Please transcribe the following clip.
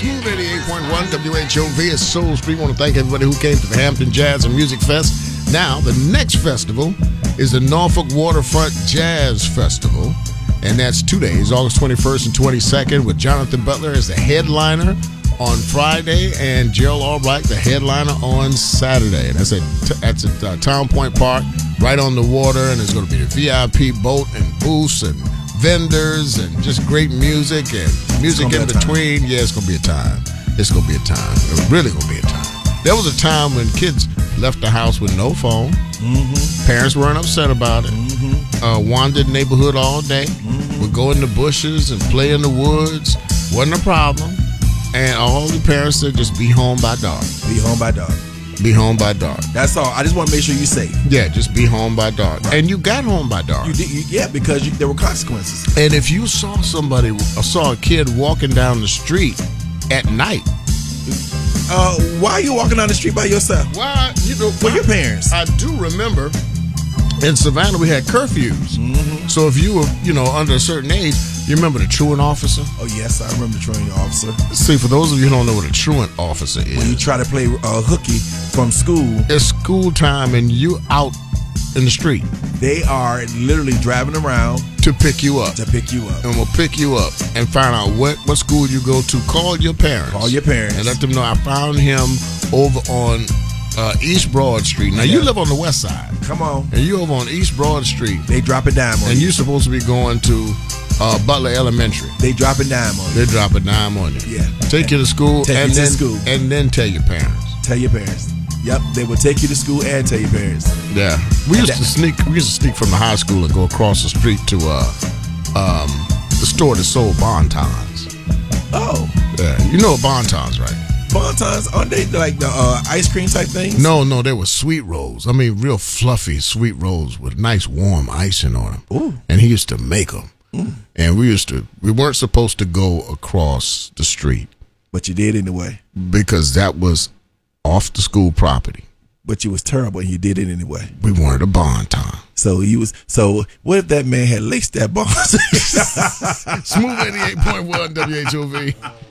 Smooth 88.1 WHOV is Soul Street. I want to thank everybody who came to the Hampton Jazz and Music Fest. Now, the next festival is the Norfolk Waterfront Jazz Festival. And that's 2 days, August 21st and 22nd, with Jonathan Butler as the headliner on Friday and Gerald Albright, the headliner, on Saturday. And that's at Town Point Park, right on the water. And there's going to be a VIP boat and booths and vendors and just great music and music in between. Yeah, it's going to be a time. It's going to be a time. It's really going to be a time. There was a time when kids left the house with no phone. Mm-hmm. Parents weren't upset about it. Mm-hmm. Wandered the neighborhood all day. Mm-hmm. Would go in the bushes and play in the woods. Wasn't a problem. And all the parents said, just be home by dark. Be home by dark. Be home by dark. That's all. I just want to make sure you're safe. Yeah, just be home by dark. Right. And you got home by dark. You did, yeah, because there were consequences. And if you saw a kid walking down the street at night. Why are you walking down the street by yourself? Why? For your parents. I do remember in Savannah we had curfews. Mm-hmm. So if you were, under a certain age, you remember the truant officer? Oh, yes, I remember the truant officer. See, for those of you who don't know what a truant officer is. When you try to play hooky from school. It's school time and you out in the street. They are literally driving around. To pick you up. And we'll pick you up and find out what school you go to. Call your parents. And let them know I found him over on East Broad Street. Now, you live on the west side. Come on. And you over on East Broad Street. They drop a dime on you. And you're supposed to be going to Butler Elementary. They drop a dime on you. They drop a dime on you. Yeah. Take you to school. Take you to school. And then tell your parents. Tell your parents. Yep, they will take you to school and tell your parents. Yeah. We used to sneak from the high school and go across the street to the store that sold Bontons. Oh. Yeah. You know Bontons, right? Bontons, aren't they like the ice cream type things? No, they were sweet rolls. I mean, real fluffy sweet rolls with nice warm icing on them. Ooh. And he used to make them. Mm. And we weren't supposed to go across the street. But you did anyway. Because that was off the school property. But you was terrible and you did it anyway. We wanted a Bonton. So what if that man had laced that bond? Smooth 88.1 WHOV.